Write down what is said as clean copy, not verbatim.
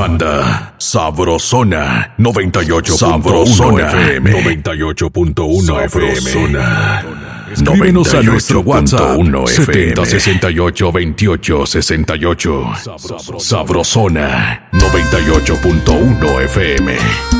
banda. Sabrosona 98.1 FM. 98.1 FM. Escríbenos a nuestro WhatsApp 70682868. Sabrosona 98.1 FM.